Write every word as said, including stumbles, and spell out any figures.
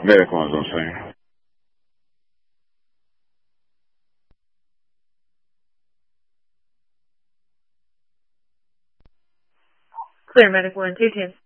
Medical ones, I'm saying. Clear medical one two ten.